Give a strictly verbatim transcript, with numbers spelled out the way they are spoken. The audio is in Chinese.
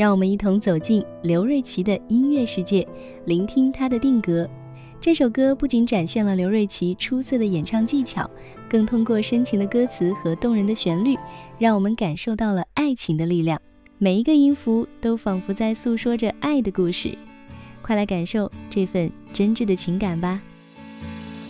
让我们一同走进刘瑞琦的音乐世界，聆听他的定格。这首歌不仅展现了刘瑞琦出色的演唱技巧，更通过深情的歌词和动人的旋律，让我们感受到了爱情的力量。每一个音符都仿佛在诉说着爱的故事，快来感受这份真挚的情感吧。